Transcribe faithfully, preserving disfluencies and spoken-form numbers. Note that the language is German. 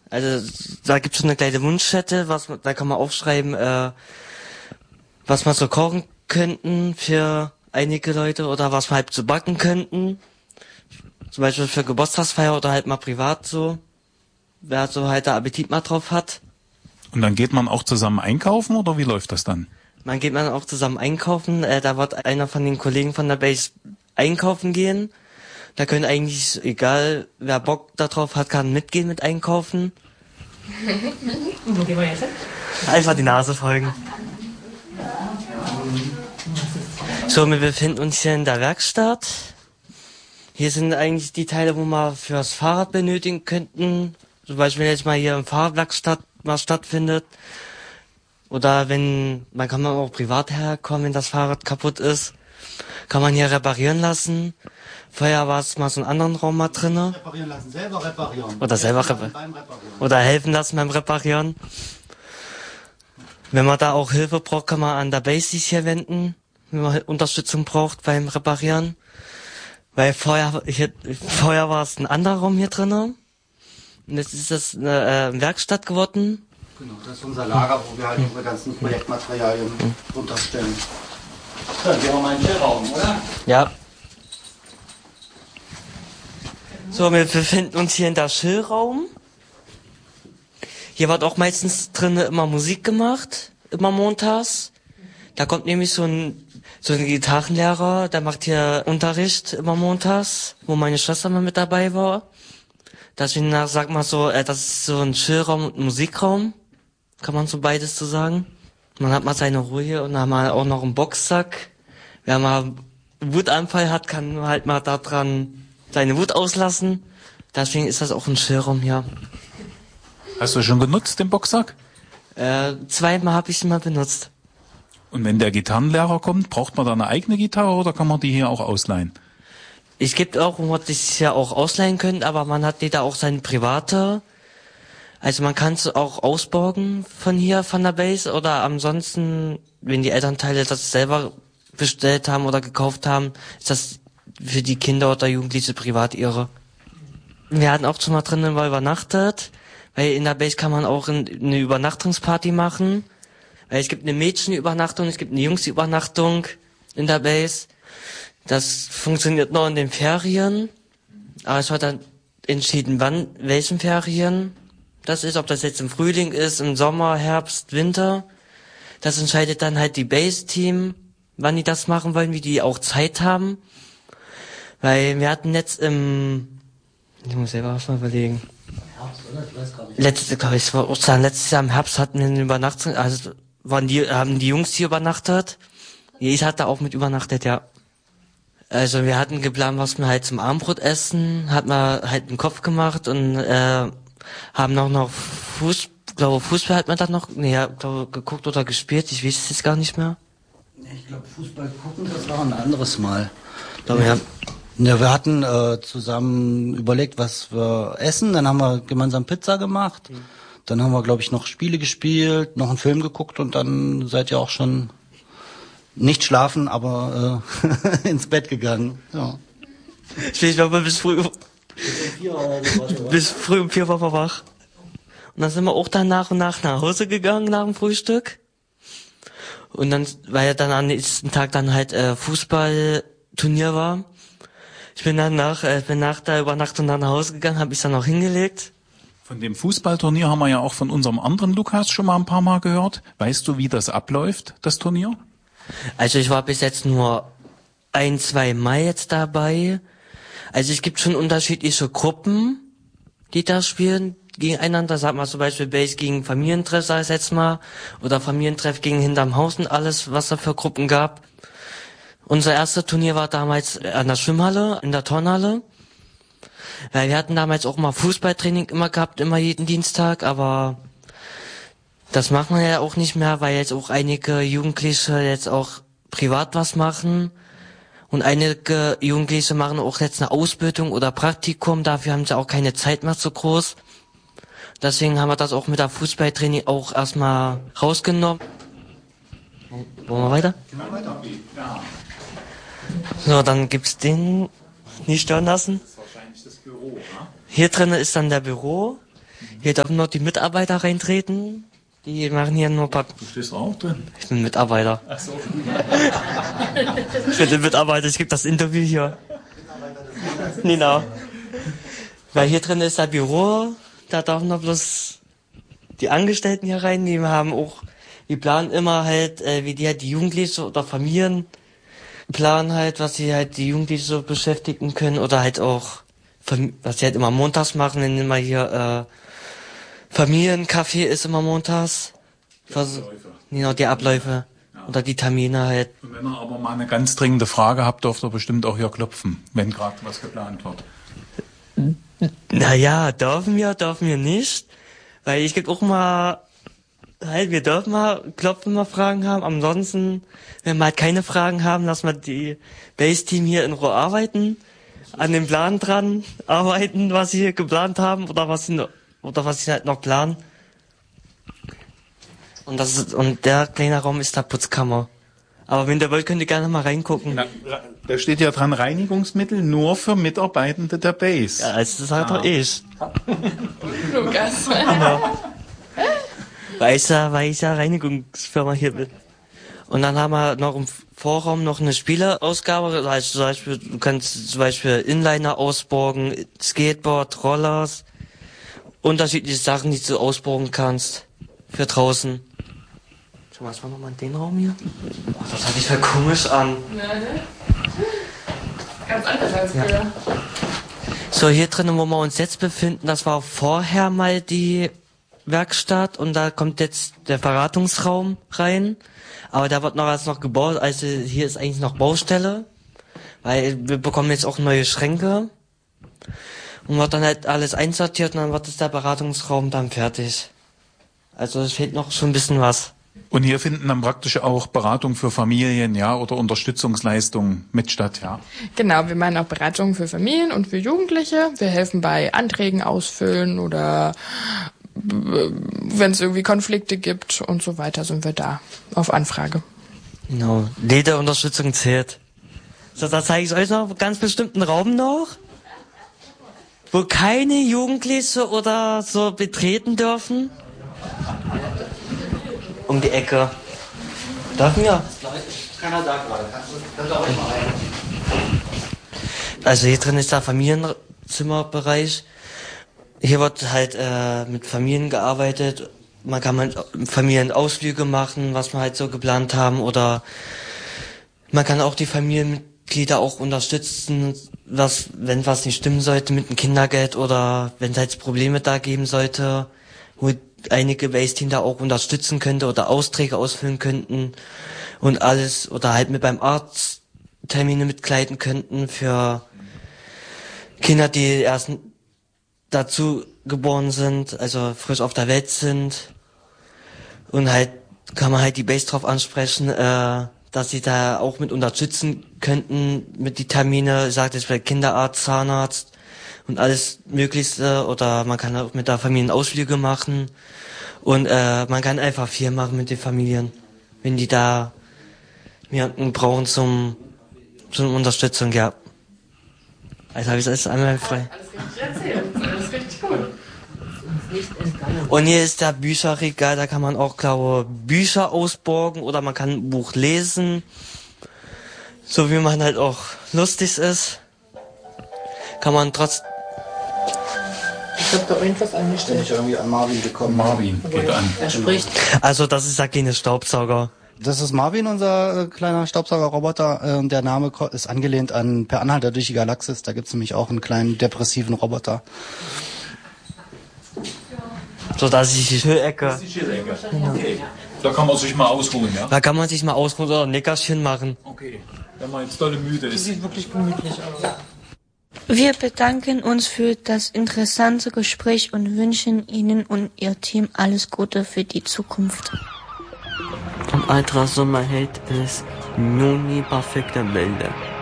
Also da gibt's schon eine kleine Wunschstätte, was da kann man aufschreiben, äh, was man so kochen könnten für einige Leute oder was wir halt so backen könnten. Zum Beispiel für Geburtstagsfeier oder halt mal privat so. Wer so halt da Appetit mal drauf hat. Und dann geht man auch zusammen einkaufen oder wie läuft das dann? Man geht man auch zusammen einkaufen. Äh, da wird einer von den Kollegen von der Base einkaufen gehen. Da können eigentlich, egal wer Bock darauf hat, kann mitgehen mit einkaufen. Wo gehen wir jetzt hin? Einfach die Nase folgen. So, wir befinden uns hier in der Werkstatt. Hier sind eigentlich die Teile, wo wir fürs Fahrrad benötigen könnten. Zum Beispiel, wenn jetzt mal hier im Fahrradwerkstatt was stattfindet. Oder wenn, man kann man auch privat herkommen, wenn das Fahrrad kaputt ist. Kann man hier reparieren lassen. Vorher war es mal so einen anderen Raum mal drinne. Reparieren lassen, selber reparieren. Oder selber reparieren. Oder helfen lassen beim Reparieren. Wenn man da auch Hilfe braucht, kann man an der Base sich hier wenden. Wenn man Unterstützung braucht beim Reparieren. Weil vorher, hier, vorher war es ein anderer Raum hier drinnen. Und jetzt ist das eine äh, Werkstatt geworden. Genau, das ist unser Lager, wo wir halt unsere ganzen Projektmaterialien runterstellen. Dann gehen wir mal in den Raum, oder? Ja. So, wir befinden uns hier in der Chillraum. Hier wird auch meistens drinnen immer Musik gemacht, immer montags. Da kommt nämlich so ein so ein Gitarrenlehrer, der macht hier Unterricht immer montags, wo meine Schwester mal mit dabei war. Deswegen sagt man so, äh, das ist so ein Chillraum und ein Musikraum, kann man so beides so sagen. Man hat mal seine Ruhe hier und dann haben wir auch noch einen Boxsack. Wer mal einen Wutanfall hat, kann halt mal da dran seine Wut auslassen. Deswegen ist das auch ein Chillraum hier. Hast du schon genutzt, den Boxsack? Äh, zweimal habe ich ihn mal benutzt. Und wenn der Gitarrenlehrer kommt, braucht man da eine eigene Gitarre oder kann man die hier auch ausleihen? Es gibt auch, wo man sich ja auch ausleihen könnte, aber man hat da auch seine private. Also man kann es auch ausborgen von hier, von der Base, oder ansonsten, wenn die Elternteile das selber bestellt haben oder gekauft haben, ist das für die Kinder oder Jugendliche privat ihre. Wir hatten auch schon mal drinnen mal übernachtet, weil in der Base kann man auch eine Übernachtungsparty machen. Weil es gibt eine Mädchenübernachtung, es gibt eine Jungsübernachtung in der Base. Das funktioniert nur in den Ferien. Aber es wird dann entschieden, wann, welchen Ferien das ist. Ob das jetzt im Frühling ist, im Sommer, Herbst, Winter. Das entscheidet dann halt die Base-Team, wann die das machen wollen, wie die auch Zeit haben. Weil wir hatten jetzt im... Ich muss selber was mal überlegen. Herbst, oder? Ich weiß gar nicht. Letztes, glaube ich, war Ostern. Letztes Jahr im Herbst hatten wir eine Übernachtung, also waren die, haben die Jungs hier übernachtet. Ich hatte auch mit übernachtet, ja. Also wir hatten geplant, was wir halt zum Abendbrot essen, hatten wir halt einen Kopf gemacht und äh, haben noch noch Fuß, glaube Fußball hat man dann noch, nee, glaube geguckt oder gespielt, ich weiß es jetzt gar nicht mehr. Ich glaube, Fußball gucken, das war ein anderes Mal. Glaube, ja. Ja, wir hatten äh, zusammen überlegt, was wir essen, dann haben wir gemeinsam Pizza gemacht. Mhm. Dann haben wir, glaube ich, noch Spiele gespielt, noch einen Film geguckt und dann seid ihr auch schon nicht schlafen, aber äh, ins Bett gegangen. Ja. Ich war bis früh, bis früh um vier war wir wach. Und dann sind wir auch dann nach und nach nach Hause gegangen nach dem Frühstück. Und dann, weil ja dann am nächsten Tag dann halt äh, Fußballturnier war. Ich bin dann nach, äh, bin nach der Übernachtung dann nach Hause gegangen, habe mich dann noch hingelegt. Von dem Fußballturnier haben wir ja auch von unserem anderen Lukas schon mal ein paar Mal gehört. Weißt du, wie das abläuft, das Turnier? Also ich war bis jetzt nur ein, zwei Mal jetzt dabei. Also es gibt schon unterschiedliche Gruppen, die da spielen gegeneinander. Sag mal zum Beispiel Base gegen Familientreff, sag ich jetzt mal. Oder Familientreff gegen hinterm Haus und alles, was da für Gruppen gab. Unser erstes Turnier war damals an der Schwimmhalle, in der Turnhalle. Weil wir hatten damals auch mal Fußballtraining immer gehabt, immer jeden Dienstag, aber das machen wir ja auch nicht mehr, weil jetzt auch einige Jugendliche jetzt auch privat was machen. Und einige Jugendliche machen auch jetzt eine Ausbildung oder Praktikum, dafür haben sie auch keine Zeit mehr so groß. Deswegen haben wir das auch mit der Fußballtraining auch erstmal rausgenommen. Wollen wir weiter? Ja. So, dann gibt's den nicht stören lassen. Das ist wahrscheinlich das Büro, ne? Hier drinnen ist dann der Büro. Hier dürfen noch die Mitarbeiter reintreten. Die machen hier nur ein paar... Du stehst auch drin. Ich bin Mitarbeiter. Ach so. Ich bin Mitarbeiter, ich gebe das Interview hier. Genau. Weil hier drin ist das Büro, da dürfen noch bloß die Angestellten hier rein, die haben auch, die planen immer halt, äh, wie die halt die Jugendlichen oder Familien planen halt, was sie halt die Jugendlichen so beschäftigen können oder halt auch, was sie halt immer montags machen, dann immer hier, äh, Familiencafé ist immer montags. Vers- genau, die Abläufe. Ja. Oder die Termine halt. Und wenn ihr aber mal eine ganz dringende Frage habt, dürft ihr bestimmt auch hier klopfen, wenn gerade was geplant wird. Naja, dürfen wir, dürfen wir nicht. Weil ich gibt auch mal, halt, wir dürfen mal klopfen, mal Fragen haben. Ansonsten, wenn wir halt keine Fragen haben, lassen wir die Base-Team hier in Ruhe arbeiten. An dem Plan dran arbeiten, was sie hier geplant haben oder was sie, oder was sie halt noch planen. Und das ist, und der kleine Raum ist der Putzkammer. Aber wenn ihr wollt, könnt ihr gerne mal reingucken. Na, da steht ja dran, Reinigungsmittel nur für Mitarbeitende der Base. Ja, also das sagt doch ich. Lukas. Genau. Weißer, weißer Reinigungsfirma hier mit. Und dann haben wir noch im Vorraum noch eine Spieleausgabe. Also zum Beispiel, du kannst zum Beispiel Inliner ausborgen, Skateboard, Rollers. Unterschiedliche Sachen, die du ausborgen kannst. Für draußen. Schau mal, was war nochmal in den Raum hier? Oh, das hat sich voll komisch an. Ja, ne? Ganz anders als früher. Ja. So, hier drinnen, wo wir uns jetzt befinden, das war vorher mal die Werkstatt und da kommt jetzt der Beratungsraum rein. Aber da wird noch alles noch gebaut, also hier ist eigentlich noch Baustelle. Weil wir bekommen jetzt auch neue Schränke. Und wird dann halt alles einsortiert und dann wird es der Beratungsraum dann fertig. Also es fehlt noch schon ein bisschen was. Und hier finden dann praktisch auch Beratung für Familien, ja, oder Unterstützungsleistungen mit statt, ja. Genau, wir machen auch Beratungen für Familien und für Jugendliche. Wir helfen bei Anträgen ausfüllen oder wenn es irgendwie Konflikte gibt und so weiter, sind wir da auf Anfrage. Genau, jede Unterstützung zählt. So, da zeige ich euch noch einen ganz bestimmten Raum noch, wo keine Jugendliche oder so betreten dürfen. Um die Ecke. Dürfen wir? Keiner da gerade. Könnt ihr euch mal rein. Also hier drin ist der Familienzimmerbereich. Hier wird halt äh, mit Familien gearbeitet. Man kann mit Familienausflüge machen, was wir halt so geplant haben. Oder man kann auch die Familienmitglieder auch unterstützen, was, wenn was nicht stimmen sollte mit dem Kindergeld oder wenn es halt Probleme da geben sollte, wo einige Base-Team da auch unterstützen könnte oder Austräge ausfüllen könnten und alles oder halt mit beim Arzt Termine mitkleiden könnten für Kinder, die erst dazu geboren sind, also frisch auf der Welt sind. Und halt kann man halt die Base drauf ansprechen, äh, dass sie da auch mit unterstützen könnten mit die Termine, sagt es bei Kinderarzt, Zahnarzt und alles Möglichste, oder man kann auch mit der Familie Ausflüge machen und äh, man kann einfach viel machen mit den Familien, wenn die da jemanden brauchen zum, zum Unterstützung, ja. Also habe ich das einmal frei. Alles richtig erzählt, alles richtig gut. Und hier ist der Bücherregal, da kann man auch, glaube ich, Bücher ausborgen oder man kann ein Buch lesen, so wie man halt auch lustig ist, kann man trotz... Ich hab da irgendwas Bin angestellt. ich irgendwie an Marvin gekommen. Marvin geht an. Er spricht. Also das ist ja keine Staubsauger. Das ist Marvin, unser äh, kleiner Staubsaugerroboter. Äh, der Name ko- ist angelehnt an Per Anhalter durch die Galaxis. Da gibt's nämlich auch einen kleinen depressiven Roboter. So, das ist die Schillecke. Okay. Da kann man sich mal ausruhen, ja? Da kann man sich mal ausruhen oder ein Nickerchen machen. Okay. Wenn man jetzt dolle müde ist. Sieht wirklich gemütlich aus. Wir bedanken uns für das interessante Gespräch und wünschen Ihnen und Ihr Team alles Gute für die Zukunft. Und Ultra Sommerheld ist Juni perfekte Bilder.